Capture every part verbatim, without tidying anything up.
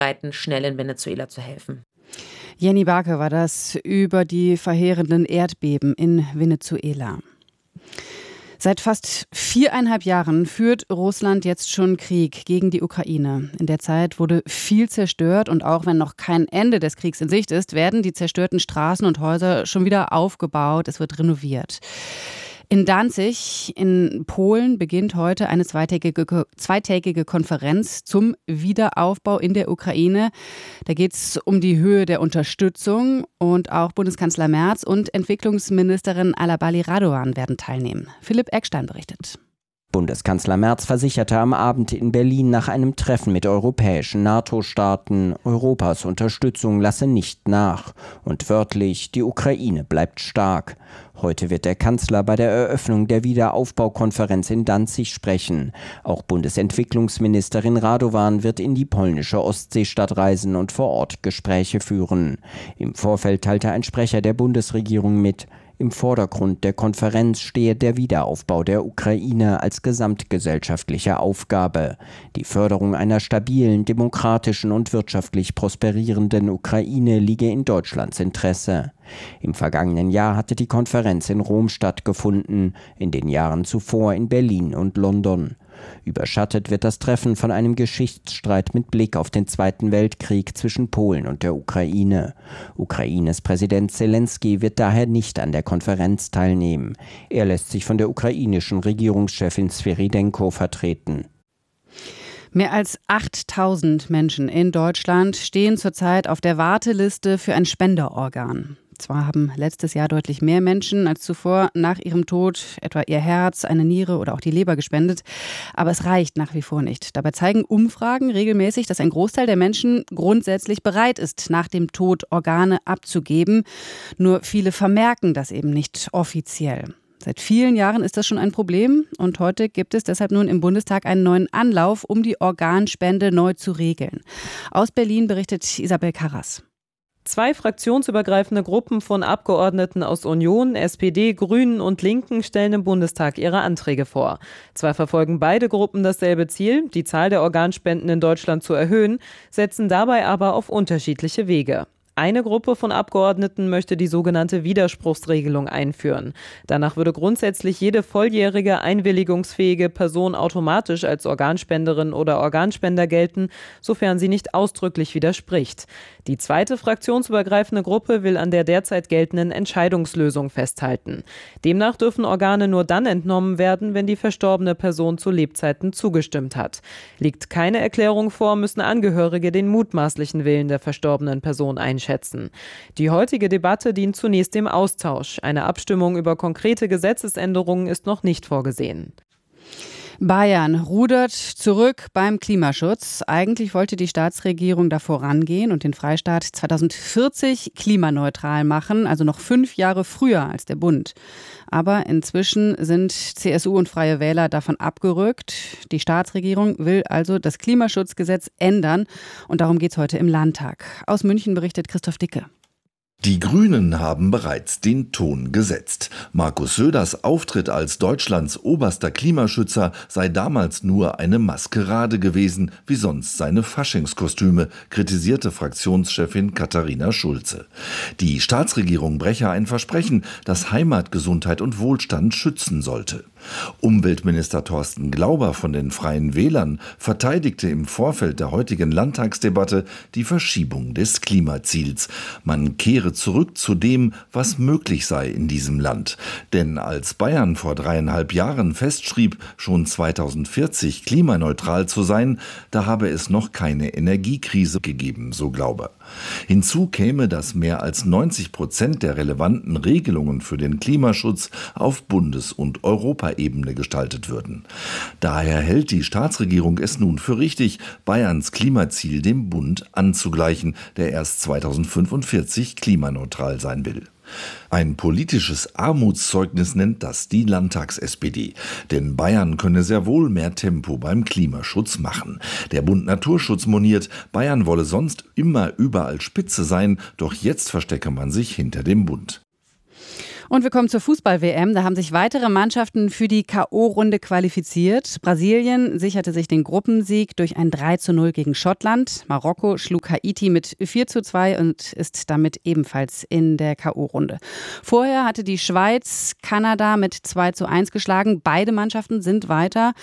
schnell in Venezuela zu helfen. Jenny Barke war das über die verheerenden Erdbeben in Venezuela. Seit fast viereinhalb Jahren führt Russland jetzt schon Krieg gegen die Ukraine. In der Zeit wurde viel zerstört und auch wenn noch kein Ende des Kriegs in Sicht ist, werden die zerstörten Straßen und Häuser schon wieder aufgebaut. Es wird renoviert. In Danzig in Polen beginnt heute eine zweitägige, zweitägige Konferenz zum Wiederaufbau in der Ukraine. Da geht es um die Höhe der Unterstützung und auch Bundeskanzler Merz und Entwicklungsministerin Alabali Radovan werden teilnehmen. Philipp Eckstein berichtet. Bundeskanzler Merz versicherte am Abend in Berlin nach einem Treffen mit europäischen NATO-Staaten, Europas Unterstützung lasse nicht nach. Und wörtlich, die Ukraine bleibt stark. Heute wird der Kanzler bei der Eröffnung der Wiederaufbaukonferenz in Danzig sprechen. Auch Bundesentwicklungsministerin Radovan wird in die polnische Ostseestadt reisen und vor Ort Gespräche führen. Im Vorfeld teilte ein Sprecher der Bundesregierung mit, im Vordergrund der Konferenz stehe der Wiederaufbau der Ukraine als gesamtgesellschaftliche Aufgabe. Die Förderung einer stabilen, demokratischen und wirtschaftlich prosperierenden Ukraine liege in Deutschlands Interesse. Im vergangenen Jahr hatte die Konferenz in Rom stattgefunden, in den Jahren zuvor in Berlin und London. Überschattet wird das Treffen von einem Geschichtsstreit mit Blick auf den Zweiten Weltkrieg zwischen Polen und der Ukraine. Ukraines Präsident Selenskyj wird daher nicht an der Konferenz teilnehmen. Er lässt sich von der ukrainischen Regierungschefin Sviridenko vertreten. Mehr als achttausend Menschen in Deutschland stehen zurzeit auf der Warteliste für ein Spenderorgan. Zwar haben letztes Jahr deutlich mehr Menschen als zuvor nach ihrem Tod etwa ihr Herz, eine Niere oder auch die Leber gespendet, aber es reicht nach wie vor nicht. Dabei zeigen Umfragen regelmäßig, dass ein Großteil der Menschen grundsätzlich bereit ist, nach dem Tod Organe abzugeben. Nur viele vermerken das eben nicht offiziell. Seit vielen Jahren ist das schon ein Problem und heute gibt es deshalb nun im Bundestag einen neuen Anlauf, um die Organspende neu zu regeln. Aus Berlin berichtet Isabel Karras. Zwei fraktionsübergreifende Gruppen von Abgeordneten aus Union, S P D, Grünen und Linken stellen im Bundestag ihre Anträge vor. Zwar verfolgen beide Gruppen dasselbe Ziel, die Zahl der Organspenden in Deutschland zu erhöhen, setzen dabei aber auf unterschiedliche Wege. Eine Gruppe von Abgeordneten möchte die sogenannte Widerspruchsregelung einführen. Danach würde grundsätzlich jede volljährige, einwilligungsfähige Person automatisch als Organspenderin oder Organspender gelten, sofern sie nicht ausdrücklich widerspricht. Die zweite fraktionsübergreifende Gruppe will an der derzeit geltenden Entscheidungslösung festhalten. Demnach dürfen Organe nur dann entnommen werden, wenn die verstorbene Person zu Lebzeiten zugestimmt hat. Liegt keine Erklärung vor, müssen Angehörige den mutmaßlichen Willen der verstorbenen Person einschätzen. Die heutige Debatte dient zunächst dem Austausch. Eine Abstimmung über konkrete Gesetzesänderungen ist noch nicht vorgesehen. Bayern rudert zurück beim Klimaschutz. Eigentlich wollte die Staatsregierung da vorangehen und den Freistaat zweitausendvierzig klimaneutral machen, also noch fünf Jahre früher als der Bund. Aber inzwischen sind C S U und Freie Wähler davon abgerückt. Die Staatsregierung will also das Klimaschutzgesetz ändern und darum geht es heute im Landtag. Aus München berichtet Christoph Dicke. Die Grünen haben bereits den Ton gesetzt. Markus Söders Auftritt als Deutschlands oberster Klimaschützer sei damals nur eine Maskerade gewesen, wie sonst seine Faschingskostüme, kritisierte Fraktionschefin Katharina Schulze. Die Staatsregierung breche ein Versprechen, das Heimat, Gesundheit und Wohlstand schützen sollte. Umweltminister Thorsten Glauber von den Freien Wählern verteidigte im Vorfeld der heutigen Landtagsdebatte die Verschiebung des Klimaziels. Man kehre zurück zu dem, was möglich sei in diesem Land. Denn als Bayern vor dreieinhalb Jahren festschrieb, schon zweitausendvierzig klimaneutral zu sein, da habe es noch keine Energiekrise gegeben, so Glauber. Hinzu käme, dass mehr als neunzig Prozent der relevanten Regelungen für den Klimaschutz auf Bundes- und Europaebene gestaltet würden. Daher hält die Staatsregierung es nun für richtig, Bayerns Klimaziel dem Bund anzugleichen, der erst zweitausendfünfundvierzig klimaneutral sein will. Ein politisches Armutszeugnis nennt das die Landtags-S P D. Denn Bayern könne sehr wohl mehr Tempo beim Klimaschutz machen. Der Bund Naturschutz moniert, Bayern wolle sonst immer überall Spitze sein, doch jetzt verstecke man sich hinter dem Bund. Und wir kommen zur Fußball-W M. Da haben sich weitere Mannschaften für die K O-Runde qualifiziert. Brasilien sicherte sich den Gruppensieg durch ein drei zu null gegen Schottland. Marokko schlug Haiti mit vier zu zwei und ist damit ebenfalls in der K O-Runde. Vorher hatte die Schweiz Kanada mit zwei zu eins geschlagen. Beide Mannschaften sind weiter.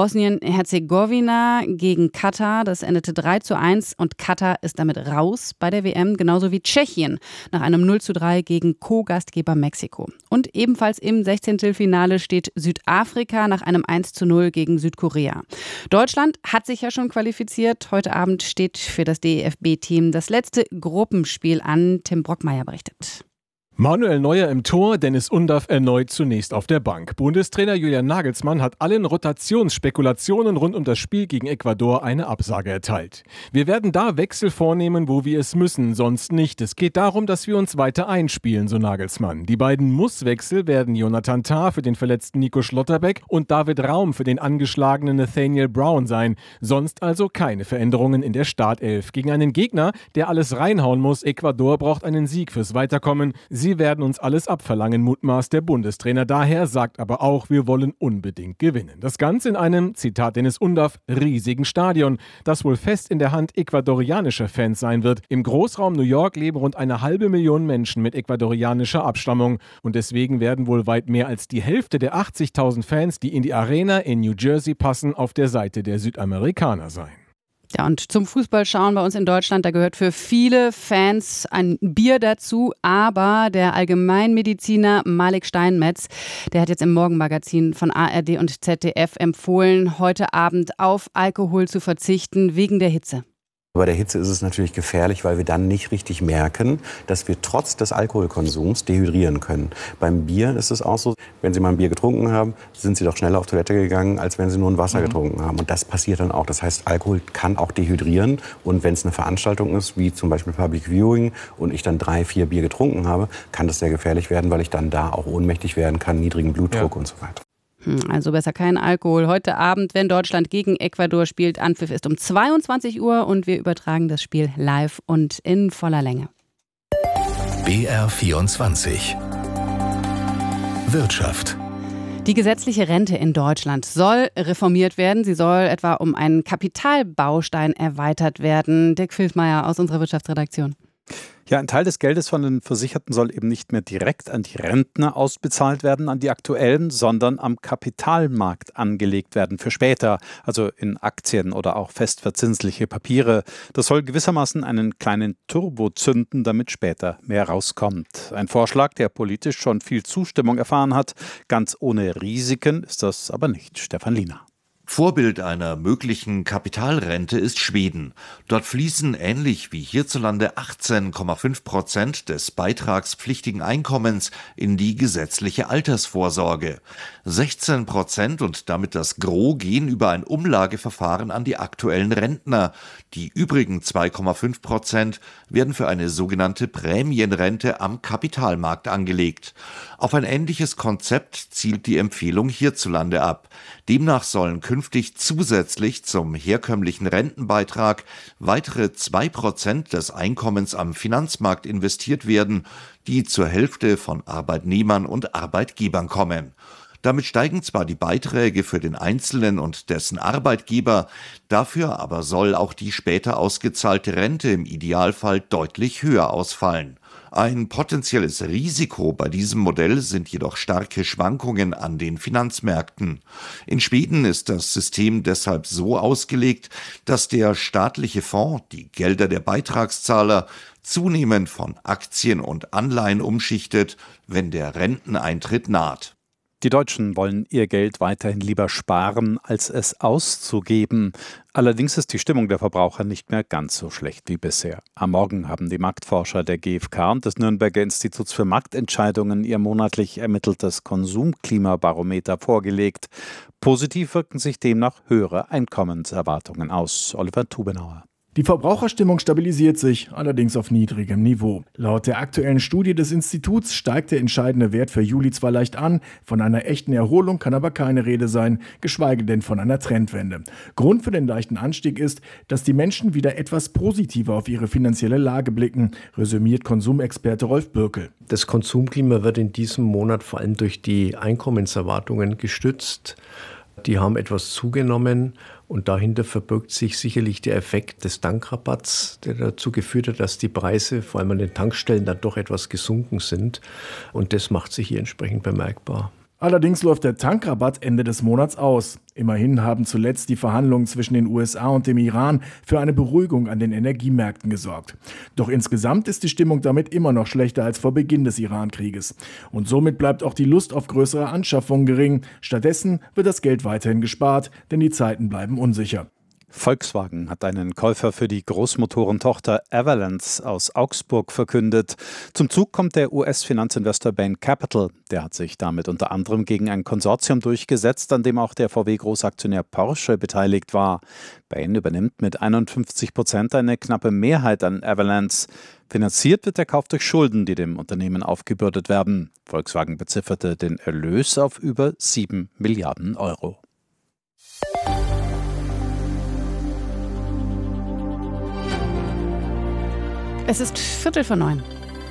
Bosnien-Herzegowina gegen Katar. Das endete drei zu eins und Katar ist damit raus bei der W M. Genauso wie Tschechien nach einem null zu drei gegen Co-Gastgeber Mexiko. Und ebenfalls im Sechzehntelfinale steht Südafrika nach einem eins zu null gegen Südkorea. Deutschland hat sich ja schon qualifiziert. Heute Abend steht für das D E F B-Team das letzte Gruppenspiel an. Tim Brockmeier berichtet. Manuel Neuer im Tor, Dennis Undaff erneut zunächst auf der Bank. Bundestrainer Julian Nagelsmann hat allen Rotationsspekulationen rund um das Spiel gegen Ecuador eine Absage erteilt. Wir werden da Wechsel vornehmen, wo wir es müssen, sonst nicht. Es geht darum, dass wir uns weiter einspielen, so Nagelsmann. Die beiden Muss-Wechsel werden Jonathan Tah für den verletzten Nico Schlotterbeck und David Raum für den angeschlagenen Nathaniel Brown sein. Sonst also keine Veränderungen in der Startelf. Gegen einen Gegner, der alles reinhauen muss. Ecuador braucht einen Sieg fürs Weiterkommen. Sie werden uns alles abverlangen, mutmaßt der Bundestrainer daher, sagt aber auch, wir wollen unbedingt gewinnen. Das Ganze in einem, Zitat Dennis Undaff, riesigen Stadion, das wohl fest in der Hand ecuadorianischer Fans sein wird. Im Großraum New York leben rund eine halbe Million Menschen mit ecuadorianischer Abstammung und deswegen werden wohl weit mehr als die Hälfte der achtzigtausend Fans, die in die Arena in New Jersey passen, auf der Seite der Südamerikaner sein. Ja, und zum Fußballschauen bei uns in Deutschland, da gehört für viele Fans ein Bier dazu, aber der Allgemeinmediziner Malik Steinmetz, der hat jetzt im Morgenmagazin von A R D und Z D F empfohlen, heute Abend auf Alkohol zu verzichten wegen der Hitze. Bei der Hitze ist es natürlich gefährlich, weil wir dann nicht richtig merken, dass wir trotz des Alkoholkonsums dehydrieren können. Beim Bier ist es auch so, wenn Sie mal ein Bier getrunken haben, sind Sie doch schneller auf Toilette gegangen, als wenn Sie nur ein Wasser mhm. getrunken haben. Und das passiert dann auch. Das heißt, Alkohol kann auch dehydrieren. Und wenn es eine Veranstaltung ist, wie zum Beispiel Public Viewing, und ich dann drei, vier Bier getrunken habe, kann das sehr gefährlich werden, weil ich dann da auch ohnmächtig werden kann, niedrigen Blutdruck ja. und so weiter. Also besser kein Alkohol. Heute Abend, wenn Deutschland gegen Ecuador spielt, Anpfiff ist um zweiundzwanzig Uhr und wir übertragen das Spiel live und in voller Länge. B R vierundzwanzig Wirtschaft. Die gesetzliche Rente in Deutschland soll reformiert werden. Sie soll etwa um einen Kapitalbaustein erweitert werden. Dirk Filsmeier aus unserer Wirtschaftsredaktion. Ja, ein Teil des Geldes von den Versicherten soll eben nicht mehr direkt an die Rentner ausbezahlt werden, an die aktuellen, sondern am Kapitalmarkt angelegt werden für später, also in Aktien oder auch festverzinsliche Papiere. Das soll gewissermaßen einen kleinen Turbo zünden, damit später mehr rauskommt. Ein Vorschlag, der politisch schon viel Zustimmung erfahren hat. Ganz ohne Risiken ist das aber nicht. Stefan Liener. Vorbild einer möglichen Kapitalrente ist Schweden. Dort fließen ähnlich wie hierzulande achtzehn Komma fünf Prozent des beitragspflichtigen Einkommens in die gesetzliche Altersvorsorge. sechzehn Prozent und damit das Gros gehen über ein Umlageverfahren an die aktuellen Rentner. Die übrigen zwei Komma fünf Prozent werden für eine sogenannte Prämienrente am Kapitalmarkt angelegt. Auf ein ähnliches Konzept zielt die Empfehlung hierzulande ab. Demnach sollen künftig zusätzlich zum herkömmlichen Rentenbeitrag weitere zwei Prozent des Einkommens am Finanzmarkt investiert werden, die zur Hälfte von Arbeitnehmern und Arbeitgebern kommen. Damit steigen zwar die Beiträge für den Einzelnen und dessen Arbeitgeber, dafür aber soll auch die später ausgezahlte Rente im Idealfall deutlich höher ausfallen. Ein potenzielles Risiko bei diesem Modell sind jedoch starke Schwankungen an den Finanzmärkten. In Schweden ist das System deshalb so ausgelegt, dass der staatliche Fonds die Gelder der Beitragszahler zunehmend von Aktien und Anleihen umschichtet, wenn der Renteneintritt naht. Die Deutschen wollen ihr Geld weiterhin lieber sparen, als es auszugeben. Allerdings ist die Stimmung der Verbraucher nicht mehr ganz so schlecht wie bisher. Am Morgen haben die Marktforscher der G f K und des Nürnberger Instituts für Marktentscheidungen ihr monatlich ermitteltes Konsumklimabarometer vorgelegt. Positiv wirken sich demnach höhere Einkommenserwartungen aus. Oliver Tubenauer. Die Verbraucherstimmung stabilisiert sich, allerdings auf niedrigem Niveau. Laut der aktuellen Studie des Instituts steigt der entscheidende Wert für Juli zwar leicht an, von einer echten Erholung kann aber keine Rede sein, geschweige denn von einer Trendwende. Grund für den leichten Anstieg ist, dass die Menschen wieder etwas positiver auf ihre finanzielle Lage blicken, resümiert Konsumexperte Rolf Bürkel. Das Konsumklima wird in diesem Monat vor allem durch die Einkommenserwartungen gestützt. Die haben etwas zugenommen und dahinter verbirgt sich sicherlich der Effekt des Tankrabatts, der dazu geführt hat, dass die Preise vor allem an den Tankstellen dann doch etwas gesunken sind. Und das macht sich hier entsprechend bemerkbar. Allerdings läuft der Tankrabatt Ende des Monats aus. Immerhin haben zuletzt die Verhandlungen zwischen den U S A und dem Iran für eine Beruhigung an den Energiemärkten gesorgt. Doch insgesamt ist die Stimmung damit immer noch schlechter als vor Beginn des Iran-Krieges. Und somit bleibt auch die Lust auf größere Anschaffungen gering. Stattdessen wird das Geld weiterhin gespart, denn die Zeiten bleiben unsicher. Volkswagen hat einen Käufer für die Großmotorentochter Avalanche aus Augsburg verkündet. Zum Zug kommt der U S-Finanzinvestor Bain Capital. Der hat sich damit unter anderem gegen ein Konsortium durchgesetzt, an dem auch der V W-Großaktionär Porsche beteiligt war. Bain übernimmt mit einundfünfzig Prozent eine knappe Mehrheit an Avalanche. Finanziert wird der Kauf durch Schulden, die dem Unternehmen aufgebürdet werden. Volkswagen bezifferte den Erlös auf über sieben Milliarden Euro. Es ist Viertel vor neun.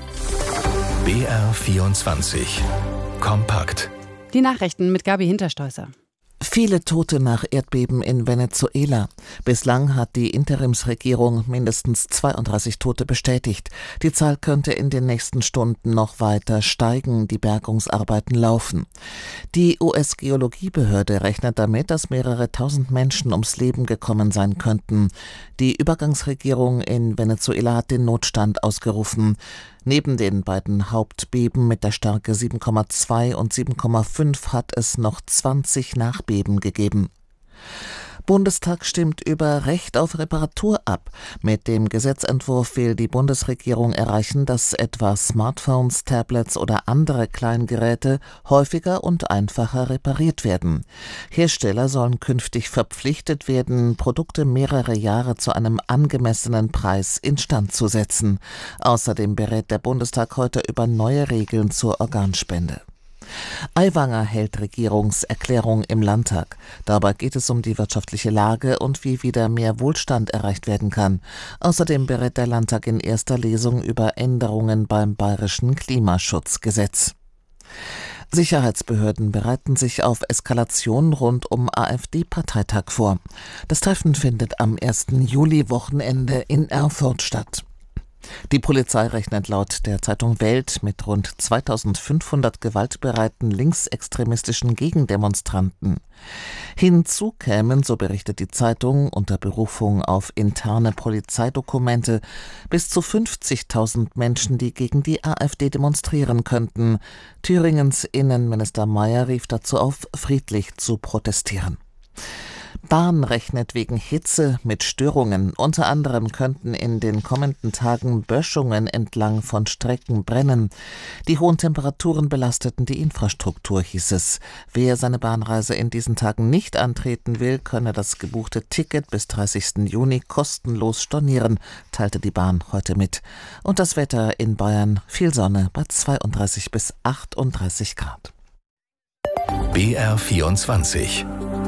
B R vierundzwanzig. Kompakt. Die Nachrichten mit Gabi Hinterstoißer. Viele Tote nach Erdbeben in Venezuela. Bislang hat die Interimsregierung mindestens zweiunddreißig Tote bestätigt. Die Zahl könnte in den nächsten Stunden noch weiter steigen. Die Bergungsarbeiten laufen. Die U S-Geologiebehörde rechnet damit, dass mehrere tausend Menschen ums Leben gekommen sein könnten. Die Übergangsregierung in Venezuela hat den Notstand ausgerufen. Neben den beiden Hauptbeben mit der Stärke sieben Komma zwei und sieben Komma fünf hat es noch zwanzig Nachbeben gegeben. Bundestag stimmt über Recht auf Reparatur ab. Mit dem Gesetzentwurf will die Bundesregierung erreichen, dass etwa Smartphones, Tablets oder andere Kleingeräte häufiger und einfacher repariert werden. Hersteller sollen künftig verpflichtet werden, Produkte mehrere Jahre zu einem angemessenen Preis instand zu setzen. Außerdem berät der Bundestag heute über neue Regeln zur Organspende. Aiwanger hält Regierungserklärung im Landtag. Dabei geht es um die wirtschaftliche Lage und wie wieder mehr Wohlstand erreicht werden kann. Außerdem berät der Landtag in erster Lesung über Änderungen beim bayerischen Klimaschutzgesetz. Sicherheitsbehörden bereiten sich auf Eskalation rund um AfD-Parteitag vor. Das Treffen findet am ersten Juli-Wochenende in Erfurt statt. Die Polizei rechnet laut der Zeitung Welt mit rund zweitausendfünfhundert gewaltbereiten linksextremistischen Gegendemonstranten. Hinzu kämen, so berichtet die Zeitung unter Berufung auf interne Polizeidokumente, bis zu fünfzigtausend Menschen, die gegen die AfD demonstrieren könnten. Thüringens Innenminister Mayer rief dazu auf, friedlich zu protestieren. Bahn rechnet wegen Hitze mit Störungen. Unter anderem könnten in den kommenden Tagen Böschungen entlang von Strecken brennen. Die hohen Temperaturen belasteten die Infrastruktur, hieß es. Wer seine Bahnreise in diesen Tagen nicht antreten will, könne das gebuchte Ticket bis dreißigsten Juni kostenlos stornieren, teilte die Bahn heute mit. Und das Wetter in Bayern: viel Sonne bei zweiunddreißig bis achtunddreißig Grad. B R vierundzwanzig.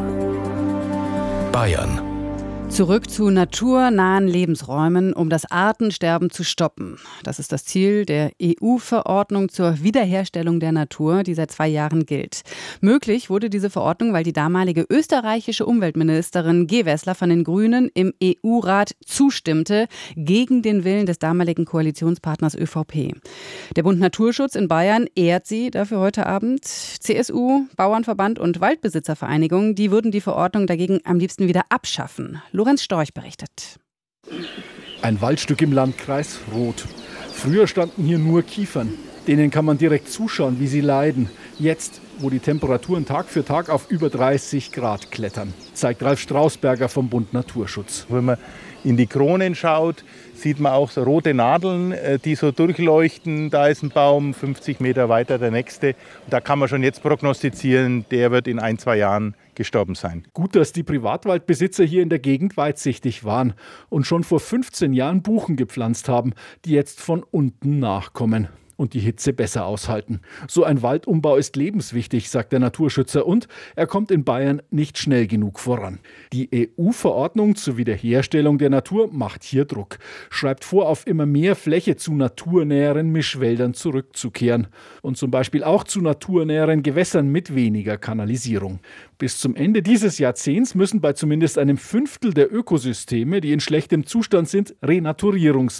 Bayern. Zurück zu naturnahen Lebensräumen, um das Artensterben zu stoppen. Das ist das Ziel der E U-Verordnung zur Wiederherstellung der Natur, die seit zwei Jahren gilt. Möglich wurde diese Verordnung, weil die damalige österreichische Umweltministerin Gewessler von den Grünen im E U-Rat zustimmte, gegen den Willen des damaligen Koalitionspartners ÖVP. Der Bund Naturschutz in Bayern ehrt sie dafür heute Abend. C S U, Bauernverband und Waldbesitzervereinigung, die würden die Verordnung dagegen am liebsten wieder abschaffen. Lorenz Storch berichtet. Ein Waldstück im Landkreis Roth. Früher standen hier nur Kiefern. Denen kann man direkt zuschauen, wie sie leiden. Jetzt wo die Temperaturen Tag für Tag auf über dreißig Grad klettern, zeigt Ralf Strausberger vom Bund Naturschutz. Wenn man in die Kronen schaut, sieht man auch so rote Nadeln, die so durchleuchten. Da ist ein Baum, fünfzig Meter weiter der nächste. Da kann man schon jetzt prognostizieren, der wird in ein, zwei Jahren gestorben sein. Gut, dass die Privatwaldbesitzer hier in der Gegend weitsichtig waren und schon vor fünfzehn Jahren Buchen gepflanzt haben, die jetzt von unten nachkommen und die Hitze besser aushalten. So ein Waldumbau ist lebenswichtig, sagt der Naturschützer, und er kommt in Bayern nicht schnell genug voran. Die E U-Verordnung zur Wiederherstellung der Natur macht hier Druck, schreibt vor, auf immer mehr Fläche zu naturnäheren Mischwäldern zurückzukehren und zum Beispiel auch zu naturnäheren Gewässern mit weniger Kanalisierung. Bis zum Ende dieses Jahrzehnts müssen bei zumindest einem Fünftel der Ökosysteme, die in schlechtem Zustand sind, Renaturierungsmaßnahmen